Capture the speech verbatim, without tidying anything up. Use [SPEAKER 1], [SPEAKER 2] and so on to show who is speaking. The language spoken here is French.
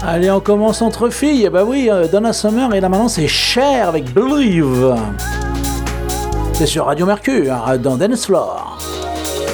[SPEAKER 1] Allez, on commence entre filles. Bah oui, euh, Donna Summer et là maintenant c'est Cher avec Believe. C'est sur Radio Mercure, dans Dance Floor.